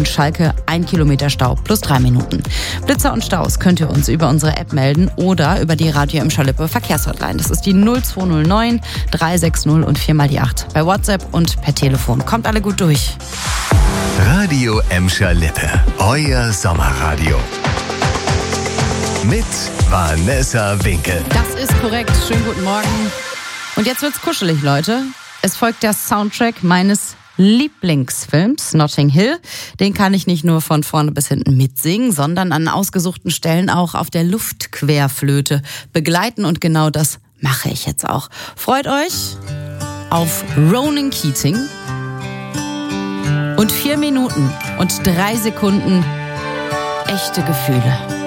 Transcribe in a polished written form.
und Schalke 1 Kilometer Stau plus 3 Minuten. Blitzer und Staus könnt ihr uns über unsere App melden oder über die Radio Emscher Lippe Verkehrshotline. Das ist die 0209 360 und 4x8 bei WhatsApp und per Telefon. Kommt alle gut durch. Radio Emscher Lippe, euer Sommerradio. Mit Vanessa Winkel. Das ist korrekt. Schönen guten Morgen. Und jetzt wird's kuschelig, Leute. Es folgt der Soundtrack meines Lieblingsfilms Notting Hill. Den kann ich nicht nur von vorne bis hinten mitsingen, sondern an ausgesuchten Stellen auch auf der Luftquerflöte begleiten. Und genau das mache ich jetzt auch. Freut euch auf Ronan Keating und 4 Minuten und 3 Sekunden echte Gefühle.